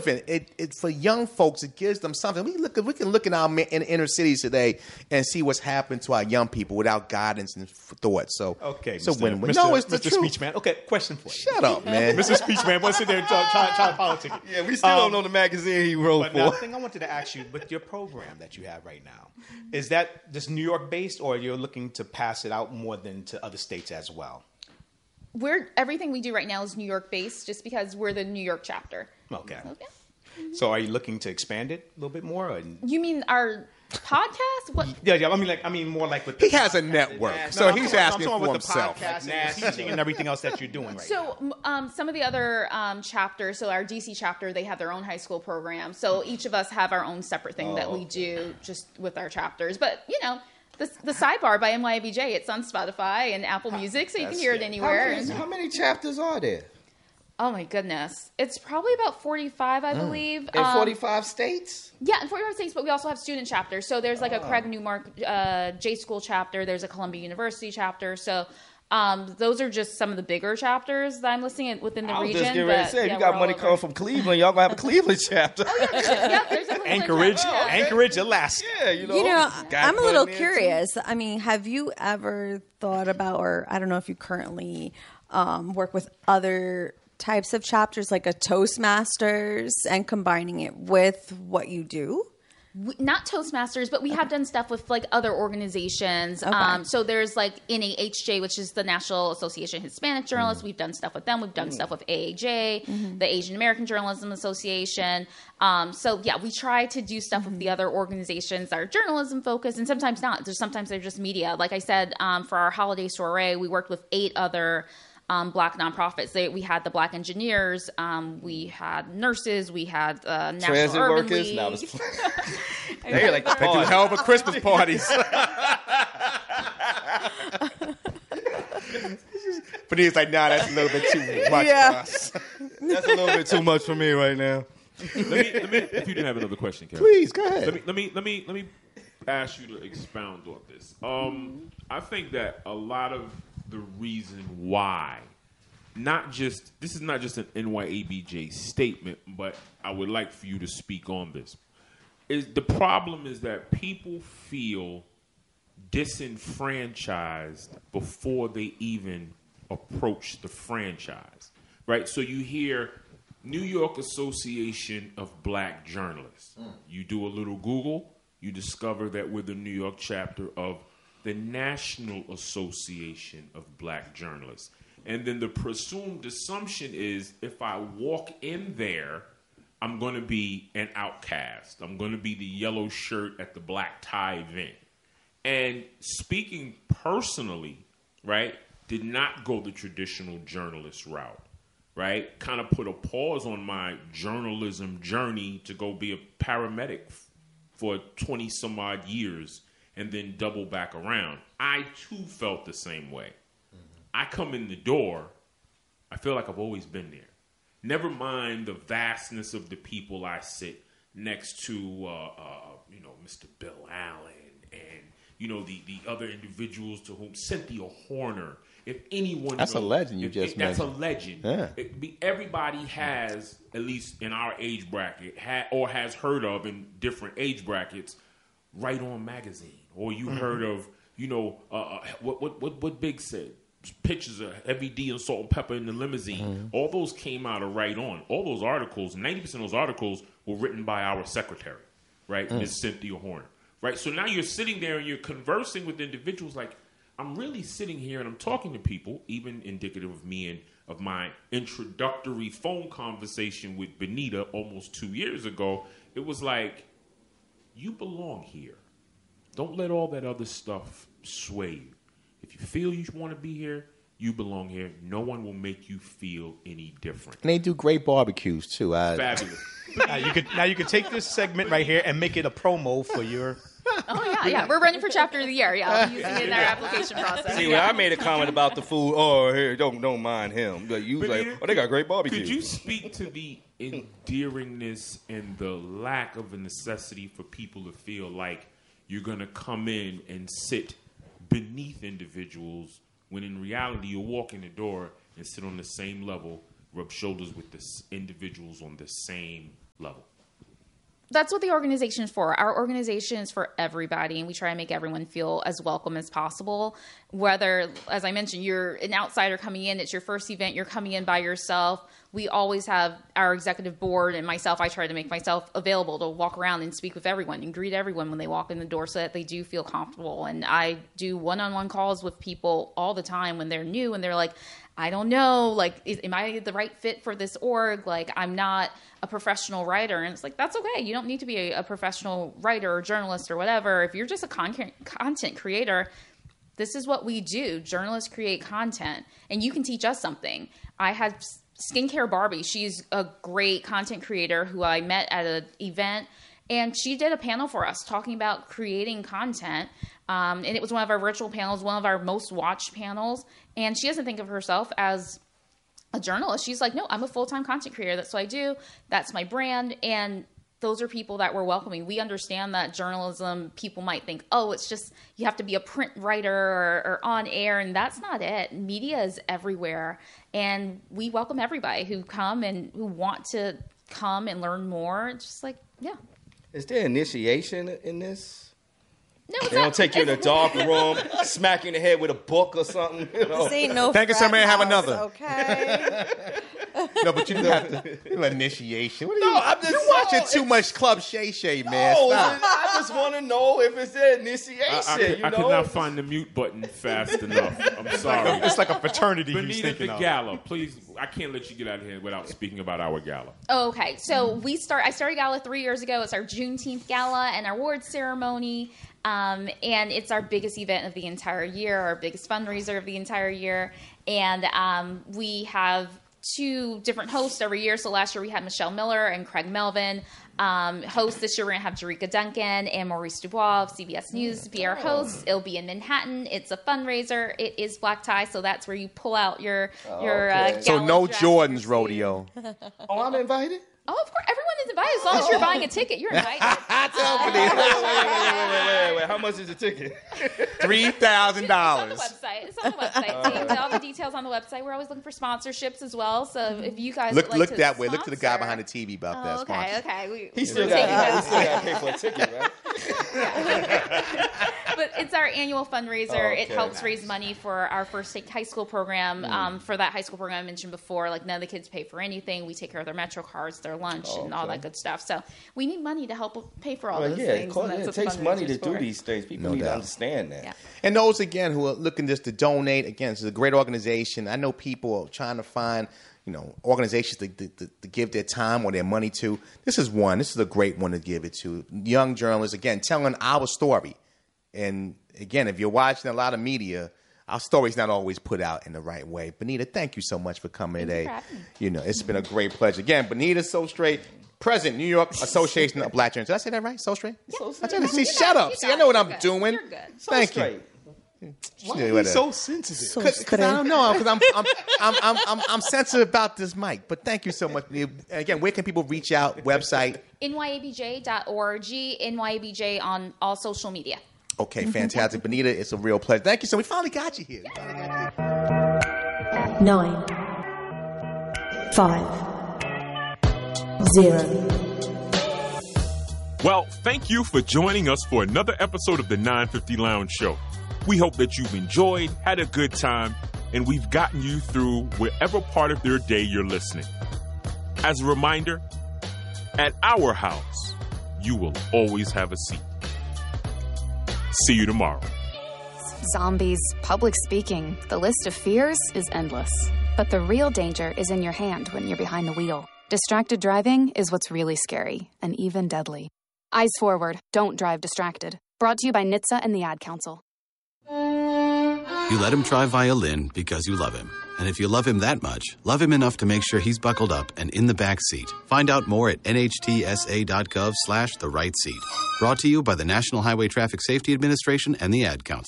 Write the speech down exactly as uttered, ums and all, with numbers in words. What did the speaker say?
relevant. It, it for young folks, it gives them something. We look, we can look in our ma- in inner cities today and see what's happened to our young people without guidance and thought. So, okay, so Mister win-win. Mister No, it's the Mister truth. Speechman. Okay, question for you. Shut up, man. Mister Speechman, what's in there trying try, try to politic it? Yeah, we still Um, don't know the magazine he wrote But for. now, the thing I wanted to ask you, with your program that you have right now, is that just New York based, or you're looking to pass it out more than to other states as well? We're everything we do right now is New York based, just because we're the New York chapter. Okay. Okay. So are you looking to expand it a little bit more? Or? You mean our podcast? What? Yeah, yeah. I mean, like, I mean, more like with He the has a podcast. network, No, so I'm he's talking- I'm asking talking for with the himself. podcast and the teaching and everything else that you're doing right now. So m- um, some of the other um, chapters, so our D C chapter, they have their own high school program. So each of us have our own separate thing that we do just with our chapters. But, you know, the, the Sidebar by N Y A B J, it's on Spotify and Apple Music, so you can hear it How anywhere. many, And- how many chapters are there? oh, my goodness. It's probably about forty-five, I believe. In Um, forty-five states? Yeah, in forty-five states, but we also have student chapters. So there's like a Oh. Craig Newmark uh, J School chapter. There's a Columbia University chapter. So um, those are just some of the bigger chapters that I'm listing it within the I was region. just getting ready to but, say, if yeah, you got we're money all coming over. from Cleveland, y'all gonna have a Cleveland chapter. Oh, yeah, there's, yeah, there's a Cleveland Anchorage, chapter. Yeah. Anchorage, Alaska. Yeah, you know. You know, got I'm a put little in there, too. curious. I mean, have you ever thought about, or I don't know if you currently um, work with other types of chapters, like a Toastmasters, and combining it with what you do? We, not Toastmasters, but we have done stuff with like other organizations. Okay. Um, so there's like N A H J, which is the National Association of Hispanic Journalists. Mm. We've done stuff with them. We've done stuff with A A J, Mm-hmm. the Asian American Journalism Association. Um, so yeah, we try to do stuff with the other organizations that are journalism focused, and sometimes not. There's sometimes they're just media. Like I said, um, for our holiday soiree, we worked with eight other Um, black nonprofits. They, we had the Black Engineers, um, we had nurses, we had uh, National Transit Urban workers? League. No, I was- They like the They do party. hell of a Christmas parties. But he's like, nah, that's a little bit too much Yeah. for us. That's a little bit too much for me right now. let me, let me, if you didn't have another question, Kevin. Please, go ahead. Let me, let me, let me, let me ask you to expound on this. Um, I think that a lot of the reason why, not just this is not just an N Y A B J statement, but I would like for you to speak on this. Is the problem is that people feel disenfranchised before they even approach the franchise, right? So you hear New York Association of Black Journalists. You do a little Google, you discover that we're the New York chapter of the National Association of Black Journalists. And then the presumed assumption is if I walk in there, I'm going to be an outcast. I'm going to be the yellow shirt at the black tie event. And speaking personally, right, did not go the traditional journalist route, right? Kind of put a pause on my journalism journey to go be a paramedic f- for twenty some odd years and then double back around. I too felt the same way. I come in the door, I feel like I've always been there. Never mind the vastness of the people I sit next to, uh, uh, you know, Mister Bill Allen and, you know, the, the other individuals to whom, Cynthia Horner. If anyone That's a knows- legend you if- just if That's a mentioned. legend. Yeah. It be, everybody has, at least in our age bracket, ha, or has heard of in different age brackets, Right On Magazine. Or you heard of, you know, uh, uh, what, what, what, what Big said. Pictures of Heavy D and Salt and Pepper in the limousine. Mm-hmm. All those came out of Right On. All those articles, ninety percent of those articles were written by our secretary, right? Mm. Miss Cynthia Horner, right? So now you're sitting there and you're conversing with individuals like, I'm really sitting here and I'm talking to people, even indicative of me and of my introductory phone conversation with Benita almost two years ago. It was like, you belong here. Don't let all that other stuff sway you. If you feel you want to be here, you belong here. No one will make you feel any different. And they do great barbecues, too. I, Fabulous. Now you could now you could take this segment right here and make it a promo for your. Oh yeah, yeah. We're running for chapter of the year. Yeah, I'll be using it in our application process. See, when Yeah. I made a comment about the food, oh, here, don't don't mind him. But you was like, Benita, oh, they got great barbecue. Could you speak to the endearingness and the lack of a necessity for people to feel like you're going to come in and sit beneath individuals when in reality you walk in the door and sit on the same level, rub shoulders with the s- individuals on the same level. That's what the organization is for. Our organization is for everybody, and we try to make everyone feel as welcome as possible. Whether, as I mentioned, you're an outsider coming in, it's your first event, you're coming in by yourself. We always have our executive board and myself. I try to make myself available to walk around and speak with everyone and greet everyone when they walk in the door so that they do feel comfortable. And I do one-on-one calls with people all the time when they're new and they're like, I don't know, like, is, am I the right fit for this org? Like, I'm not a professional writer. And it's like, that's okay. You don't need to be a, a professional writer or journalist or whatever. If you're just a content content creator, this is what we do. Journalists create content, and you can teach us something. I had Skincare Barbie. She's a great content creator who I met at an event, and she did a panel for us talking about creating content. Um, and it was one of our virtual panels, one of our most watched panels. And she doesn't think of herself as a journalist. She's like, no, I'm a full-time content creator. That's what I do. That's my brand. And those are people that we're welcoming. We understand that journalism, people might think, oh, it's just you have to be a print writer or, or on air. And that's not it. Media is everywhere. And we welcome everybody who come and who want to come and learn more. It's just like, yeah. Is there initiation in this? No, it's They don't not- take you in a dark room, smack you in the head with a book or something. You know? This ain't no Thank you, frat somebody, have house, another. Okay. No, but you have to initiation. What are you? No, I'm just- You're watching no, too it's- much Club Shay Shay, man. No, Stop. I just want to know if it's their initiation. I, I, could, you I know? could not find the mute button fast enough. I'm sorry. It's like a fraternity he was Benita, thinking the of. gala, please. I can't let you get out of here without speaking about our gala. Okay, so we start. I started Gala three years ago. It's our Juneteenth Gala and our awards ceremony, um, and it's our biggest event of the entire year, our biggest fundraiser of the entire year. And um, we have two different hosts every year. So last year we had Michelle Miller and Craig Melvin um, host. This year we're going to have Jerika Duncan and Maurice Dubois of C B S News to be our hosts. It'll be in Manhattan. It's a fundraiser. It is black tie, so that's where you pull out your your okay. uh, So gala no dress. Jordans rodeo. Oh, I'm invited? Oh, of course. Everyone is invited. As long as you're buying a ticket, you're invited. Wait, wait, wait, wait, wait, wait. How much is the ticket? Three thousand It's on the dollars. website. It's on the website. See, all the details on the website. We're always looking for sponsorships as well. So if you guys Look, would like look to that way. Look to the guy sponsor- behind the T V about that. Oh, okay, sponsor. okay. We, He still we're got taking he still got to pay for a ticket, right? But it's our annual fundraiser. It Okay. helps raise money for our First Take High School program. Um, for that high school program I mentioned before, like none of the kids pay for anything. We take care of their Metro cards, their lunch, and all Okay. that good stuff. So we need money to help pay for all Well, those yeah, it, things. costs, and yeah, that's it what takes money to fundraisers do for. these things. People No need doubt. to understand that. Yeah. And those again who are looking just to donate, again, it's a great organization. I know people are trying to find, you know, organizations to, to, to, to give their time or their money to. This is one. This is a great one to give it to. Young journalists, again, telling our story. And again, if you're watching a lot of media, our story's not always put out in the right way. Benita, thank you so much for coming Thank you today. for having me. You know, it's been a great pleasure. Again, Benita So Straight, President, New York Association of Black Journalists. Did I say that right? So Straight? So I tell you, see, You shut got it. up. You See, got I know it. what You're I'm good. doing. You're good. So Thank straight. you. Why Yeah, are you whatever. so sensitive? So Because I straight. don't know, because I'm I'm, I'm I'm I'm I'm sensitive about this mic. But thank you so much. Again, where can people reach out? Website. N Y A B J dot org, N Y A B J on all social media. Okay, fantastic, Benita. It's a real pleasure. Thank you so. We finally got you here. We finally got you. Nine, five, zero. Well, thank you for joining us for another episode of the nine fifty Lounge Show. We hope that you've enjoyed, had a good time, and we've gotten you through wherever part of your day you're listening. As a reminder, at our house, you will always have a seat. See you tomorrow. Zombies, public speaking, the list of fears is endless. But the real danger is in your hand when you're behind the wheel. Distracted driving is what's really scary and even deadly. Eyes forward, don't drive distracted. Brought to you by N H T S A and the Ad Council. You let him try violin because you love him. And if you love him that much, love him enough to make sure he's buckled up and in the back seat. Find out more at nhtsa.gov slash the right seat. Brought to you by the National Highway Traffic Safety Administration and the Ad Council.